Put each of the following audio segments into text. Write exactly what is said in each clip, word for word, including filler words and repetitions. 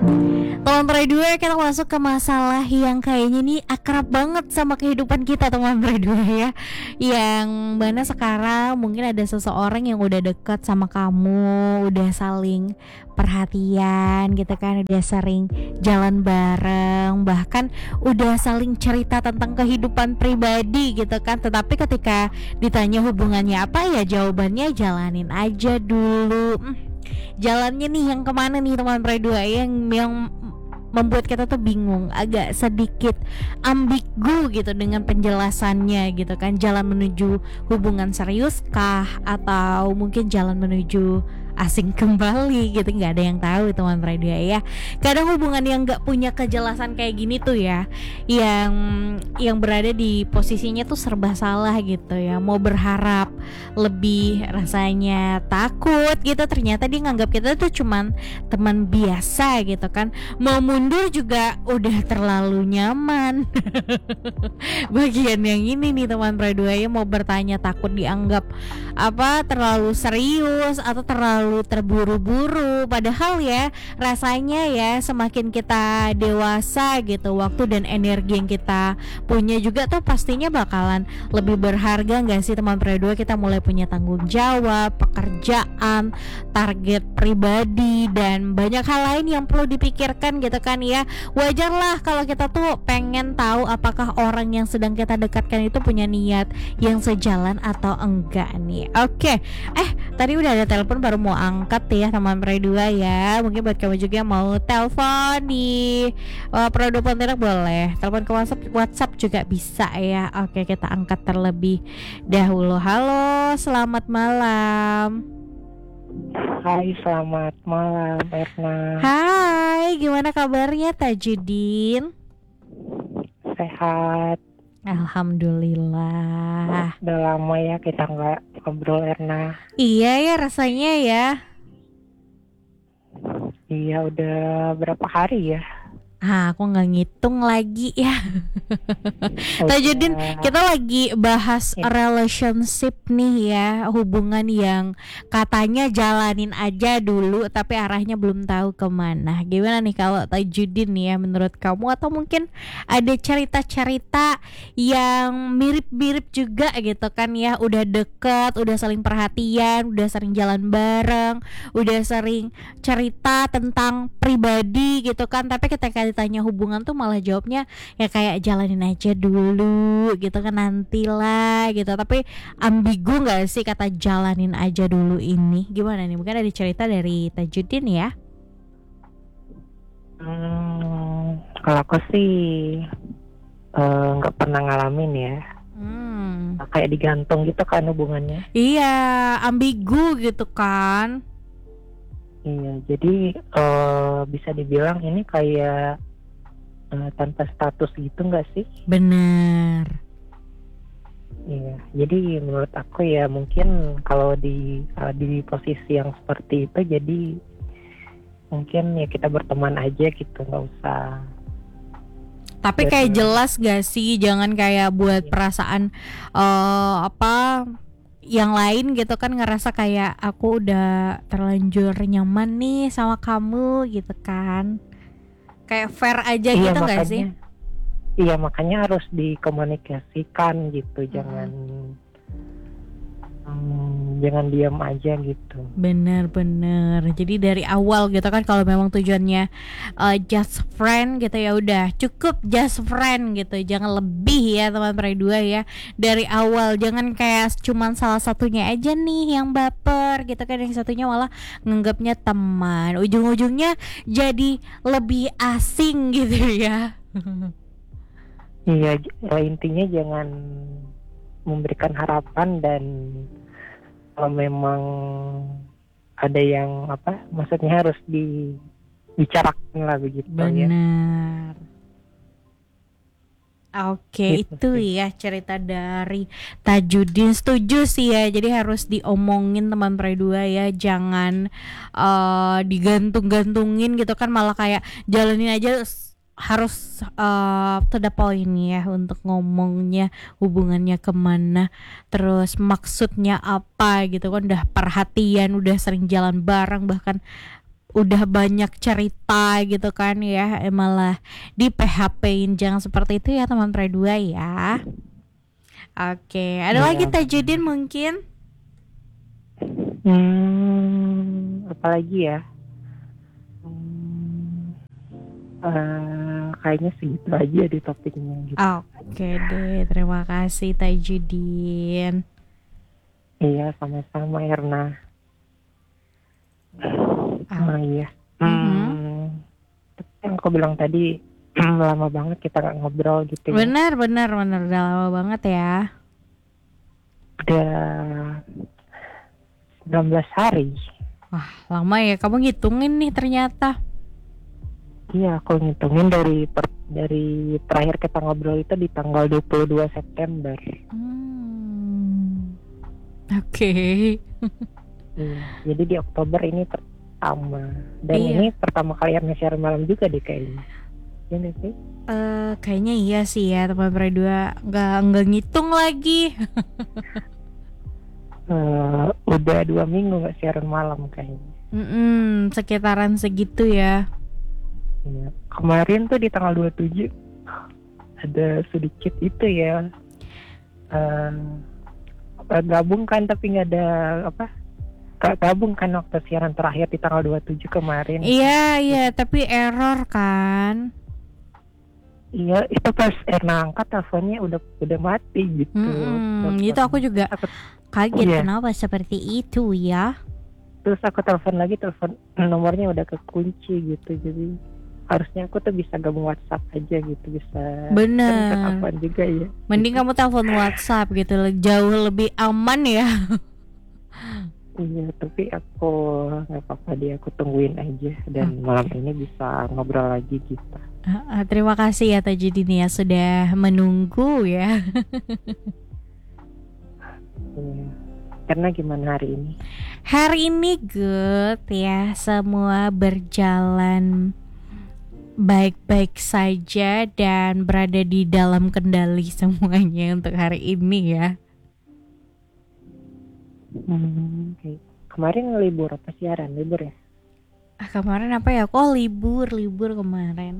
Teman Pray dua, kita masuk ke masalah yang kayaknya nih akrab banget sama kehidupan kita teman Pray dua ya. Yang mana sekarang mungkin ada seseorang yang udah dekat sama kamu, udah saling perhatian gitu kan, udah sering jalan bareng, bahkan udah saling cerita tentang kehidupan pribadi gitu kan. Tetapi ketika ditanya hubungannya apa, ya jawabannya jalanin aja dulu. Hmm, jalannya nih yang kemana nih teman Pray dua, yang yang membuat kita tuh bingung, agak sedikit ambigu gitu dengan penjelasannya gitu kan. Jalan menuju hubungan serius kah, atau mungkin jalan menuju asing kembali gitu, nggak ada yang tahu teman radio ya. Kadang hubungan yang nggak punya kejelasan kayak gini tuh ya, yang yang berada di posisinya tuh serba salah gitu ya. Mau berharap lebih, rasanya takut gitu, ternyata dia nganggap kita tuh cuman teman biasa gitu kan. Mau mundur juga udah terlalu nyaman. Bagian yang ini nih teman radio ya, mau bertanya takut dianggap apa, terlalu serius atau terlalu terburu-buru. Padahal ya rasanya ya semakin kita dewasa gitu, waktu dan energi yang kita punya juga tuh pastinya bakalan lebih berharga gak sih teman Pray dua? Kita mulai punya tanggung jawab, pekerjaan, target pribadi, dan banyak hal lain yang perlu dipikirkan gitu kan ya. Wajar lah kalau kita tuh pengen tahu apakah orang yang sedang kita dekatkan itu punya niat yang sejalan atau enggak nih. Oke, eh tadi udah ada telepon, baru mau angkat ya teman Pray dua ya. Mungkin buat kamu juga yang mau telepon di uh, Pray dua Pontianak boleh, telepon ke WhatsApp WhatsApp juga bisa ya. Oke, kita angkat terlebih dahulu. Halo, selamat malam. Hai, selamat malam Erna. Hai, gimana kabarnya Tajudin? Sehat. Alhamdulillah. Udah lama ya kita nggak ngobrol Erna. Iya ya rasanya ya. Iya, udah berapa hari ya? Ah, aku nggak ngitung lagi ya. Oh, Tajudin, iya. kita lagi bahas Ya. relationship nih ya, hubungan yang katanya jalanin aja dulu tapi arahnya belum tahu kemana. Gimana nih kalau Tajudin ya, menurut kamu? Atau mungkin ada cerita-cerita yang mirip-mirip juga gitu kan ya, udah deket, udah saling perhatian, udah sering jalan bareng, udah sering cerita tentang pribadi gitu kan, tapi ketika ditanya hubungan tuh malah jawabnya ya kayak jalanin aja dulu gitu kan, nantilah gitu. Tapi ambigu gak sih kata jalanin aja dulu ini? Gimana nih, mungkin ada cerita dari Tajudin ya? Hmm, kalau aku sih eh, nggak pernah ngalamin ya. Hmm. Kayak digantung gitu kan hubungannya. Iya, ambigu gitu kan. Iya, jadi eh, bisa dibilang ini kayak eh, tanpa status gitu nggak sih? Bener. Iya, jadi menurut aku ya mungkin kalau di uh, di posisi yang seperti itu, jadi mungkin ya kita berteman aja gitu, nggak usah. Tapi kayak Bener. jelas gak sih, jangan kayak buat Iya. perasaan eh apa yang lain gitu kan, ngerasa kayak aku udah terlanjur nyaman nih sama kamu gitu kan. Kayak fair aja Iya, gitu gak sih? makanya, iya makanya harus dikomunikasikan gitu, jangan hmm, jangan diam aja gitu. Bener-bener. Jadi dari awal gitu kan, kalau memang tujuannya uh, just friend gitu ya udah cukup just friend gitu, jangan lebih ya teman Pray dua ya. Dari awal jangan kayak cuman salah satunya aja nih yang baper gitu kan, yang satunya malah nganggapnya teman, ujung-ujungnya jadi lebih asing gitu ya. Iya, j- ya, intinya jangan memberikan harapan, dan kalau memang ada yang apa, maksudnya harus dibicarakan lah begitu ya. Benar. Oke, Gitu itu sih. ya cerita dari Tajudin. Setuju sih ya. Jadi harus diomongin teman Pray dua ya. Jangan eh, digantung-gantungin gitu kan, malah kayak jalanin aja. S- harus eh, to the point ya untuk ngomongnya, hubungannya kemana, terus maksudnya apa gitu kan. Udah perhatian, udah sering jalan bareng, bahkan udah banyak cerita gitu kan ya, eh, malah di P H P-in. Jangan seperti itu ya teman Perdua ya. Oke, ada lagi Iya, Tajudin benar. mungkin? Hmm, apalagi ya? Hmm, eh, kayaknya segitu aja di topiknya gitu. Oke deh, terima kasih Tajudin. Iya, sama-sama Erna. Oh. Oh iya. Mhm. Hmm, yang aku bilang tadi lama banget kita nggak ngobrol gitu ya. Benar, benar, benar, udah lama banget ya. Udah sembilan belas hari. Wah, lama ya. Kamu ngitungin nih ternyata. Iya, aku ngitungin dari per, dari terakhir kita ngobrol itu di tanggal dua puluh dua September. Hmm. Oke. Iya, jadi di Oktober ini pertama. Dan Iya. ini pertama kali Erna siaran malam juga deh kayaknya. Iya nggak sih? Eh, kayaknya iya sih ya teman berdua, nggak nggak ngitung lagi. Eh, udah dua minggu nggak siaran malam kayaknya. Mm-mm, sekitaran segitu ya. Iya. Kemarin tuh di tanggal dua puluh tujuh ada sedikit itu ya. Eh, gabung kan tapi nggak ada apa? Gak gabung kan waktu siaran terakhir di tanggal dua puluh tujuh kemarin. Iya iya, tapi error kan. Iya, itu pas Erna angkat teleponnya udah udah mati gitu. Mm-mm, itu aku juga Aku, kaget iya. kenapa seperti itu ya. Terus aku telepon lagi, telepon nomornya udah kekunci gitu. Jadi harusnya aku tuh bisa gabung WhatsApp aja gitu, bisa. Bener. Kan apaan juga ya. Mending kamu telepon WhatsApp gitu, jauh lebih aman ya. Iya, tapi aku nggak apa-apa deh, aku tungguin aja dan malam ini bisa ngobrol lagi gitu. Uh, uh, terima kasih ya Tajudin ya sudah menunggu ya. Iya. Karena gimana hari ini? Hari ini good ya, semua berjalan baik-baik saja dan berada di dalam kendali semuanya untuk hari ini ya. Hmm, okay. Kemarin libur apa siaran? Libur ya? Ah, kemarin apa ya? Kok libur, libur kemarin.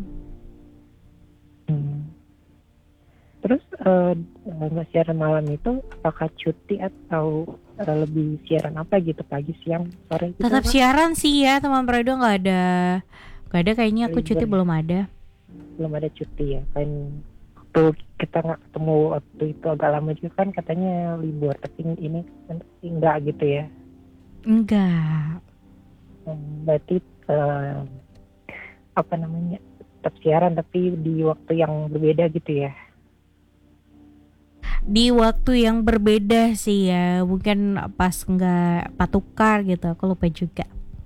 Hmm. Terus uh, nggak siaran malam itu apakah cuti atau uh, lebih siaran apa gitu, pagi, siang, sore gitu? Tetap apa? siaran sih ya teman Predo, nggak ada, nggak ada kayaknya aku Libur cuti ya? belum ada. Belum ada cuti ya kan? Waktu kita nggak ketemu waktu itu agak lama juga kan katanya libur, tapi ini kan enggak gitu ya? Enggak. Hmm, berarti uh, apa namanya, tetap siaran tapi di waktu yang berbeda gitu ya? Di waktu yang berbeda sih ya, mungkin pas nggak patukar gitu, aku lupa juga.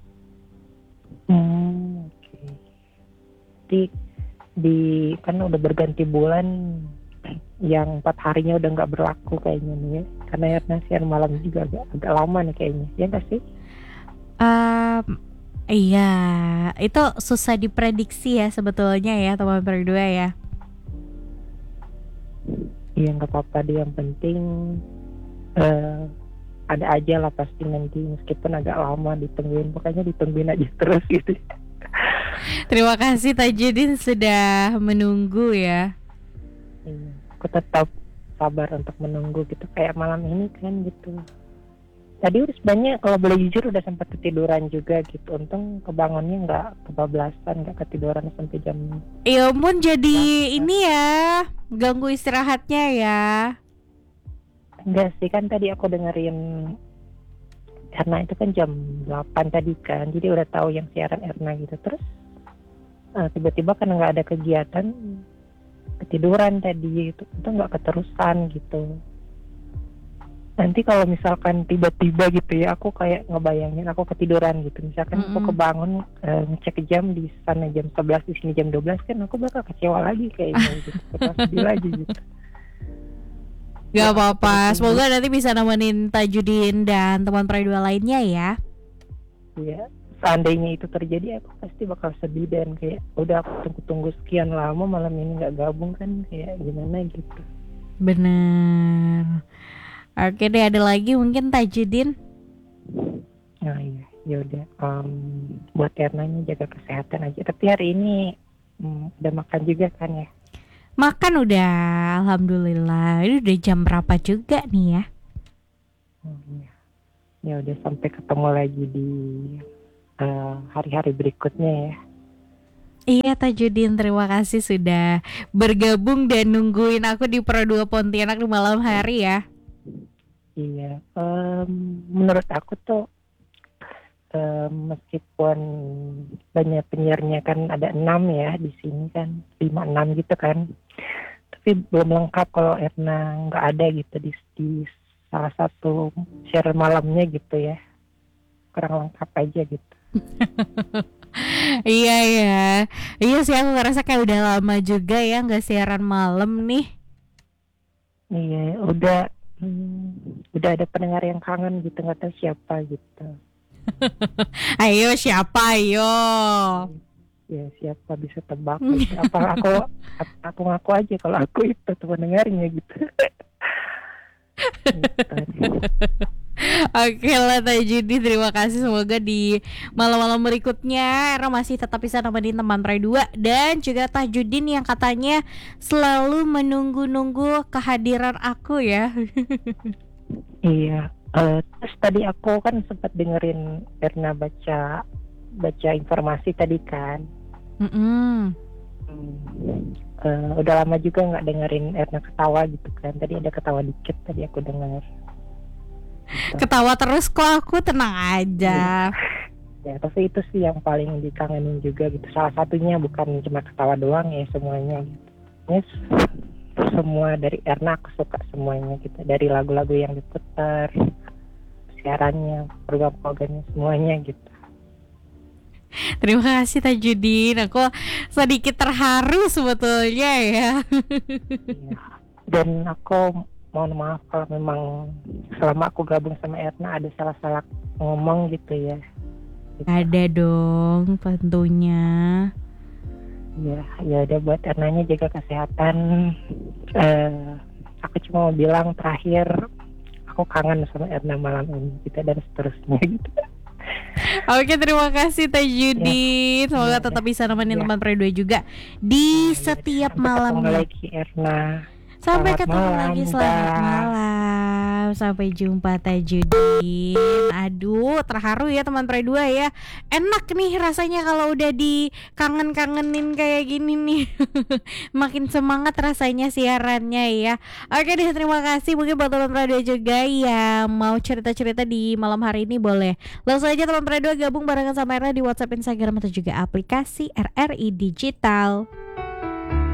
Hmm, oke. Okay. Di, di kan udah berganti bulan, yang empat harinya udah nggak berlaku kayaknya nih ya, karena Erna siaran malam juga agak, agak lama nih kayaknya, ya nggak sih? Um, iya, itu susah diprediksi ya sebetulnya ya teman berdua ya. Iya nggak apa-apa deh, yang penting uh, ada aja lah pasti nanti, meskipun agak lama ditungguin, pokoknya ditungguin aja terus gitu. Terima kasih Tajudin sudah menunggu ya. Iya, aku tetap sabar untuk menunggu gitu, kayak malam ini kan gitu. Tadi udah sebenarnya kalau boleh jujur udah sempat ketiduran juga gitu. Untung kebangunnya nggak kebablasan, nggak ketiduran sampai jam. Ya ampun, jadi ini ya ganggu istirahatnya ya. Enggak sih, kan tadi aku dengerin karena itu kan jam delapan tadi kan, jadi udah tahu yang siaran Erna gitu. Terus uh, tiba-tiba karena nggak ada kegiatan, ketiduran tadi itu, itu nggak keterusan gitu. Nanti kalau misalkan tiba-tiba gitu ya, aku kayak ngebayangin aku ketiduran gitu. Misalkan Mm-mm. aku kebangun uh, ngecek jam di sana jam sebelas, di sini jam dua belas, kan aku bakal kecewa lagi kayaknya gitu. Bakal sedih lagi gitu. Gak apa-apa, semoga nanti bisa nemenin Tajudin dan teman Predo lainnya ya. Iya, seandainya itu terjadi aku pasti bakal sedih dan kayak udah aku tunggu-tunggu sekian lama malam ini nggak gabung kan, kayak gimana gitu. Bener. Oke deh, ada lagi mungkin Tajudin. Nah iya, Ya udah, em, buat Ernanya jaga kesehatan aja. Tapi hari ini mm, udah makan juga kan ya? Makan udah, alhamdulillah. Ini udah jam berapa juga nih ya? Hmm, iya. Ya udah, sampai ketemu lagi di eh, hari-hari berikutnya ya. Iya Tajudin, terima kasih sudah bergabung dan nungguin aku di Pro dua Pontianak di malam hari ya. Iya, em, menurut aku tuh em, meskipun banyak penyiarnya kan ada enam ya di sini kan, lima enam gitu kan, tapi belum lengkap kalau Erna nggak ada gitu di, di salah satu share malamnya gitu ya, kurang lengkap aja gitu. Iya ya, iya sih aku ngerasa kayak udah lama juga ya nggak siaran malam nih. Iya, udah hmm, udah ada pendengar yang kangen gitu, nggak tahu siapa gitu. Ayo siapa ayo? Ya siapa bisa tebak gitu. Apa aku apa aku ngaku aja kalau aku itu pendengarnya gitu. Gitu. Oke lah Tajudin, terima kasih. Semoga di malam-malam berikutnya Era masih tetap bisa nemenin teman Rai dua. Dan juga Tajudin yang katanya selalu menunggu-nunggu kehadiran aku ya. Iya. Eh, terus tadi aku kan sempat dengerin Erna baca baca informasi tadi kan. Mm-mm. Hmm. Eh, udah lama juga nggak dengerin Erna ketawa gitu kan. Tadi ada ketawa dikit tadi aku dengar. Gitu. Ketawa terus kok, aku tenang aja. Ya, tapi itu sih yang paling dikangenin juga gitu. Salah satunya bukan cuma ketawa doang ya, semuanya gitu. Yes, semua dari Erna aku suka semuanya gitu. Dari lagu-lagu yang diputar, siarannya, program-programnya, semuanya gitu. Terima kasih Tajudin, aku sedikit terharu sebetulnya ya. Ya. Dan aku mohon maaf kalau memang selama aku gabung sama Erna ada salah-salah ngomong gitu ya. Gitu. Ada dong tentunya. Ya, ya udah, buat Ernanya jaga kesehatan. Eh, aku cuma mau bilang terakhir, aku kangen sama Erna malam ini gitu, dan seterusnya gitu. Oke, terima kasih Tajudin. Ya. Semoga Ya, tetap ya. bisa nemenin Ya. teman Pre dua juga di Ya, setiap sampai malamnya. ketemu lagi Erna. Sampai Selamat ketemu malam, lagi, selamat dah. malam. Sampai jumpa Tajudin. Aduh, terharu ya teman Pre dua ya. Enak nih rasanya kalau udah dikangen-kangenin kayak gini nih. Makin semangat rasanya siarannya ya. Oke deh, terima kasih. Mungkin buat teman Pre dua juga yang mau cerita-cerita di malam hari ini boleh langsung aja teman Pre dua gabung barengan sama Era di WhatsApp, Instagram, atau juga aplikasi R R I Digital.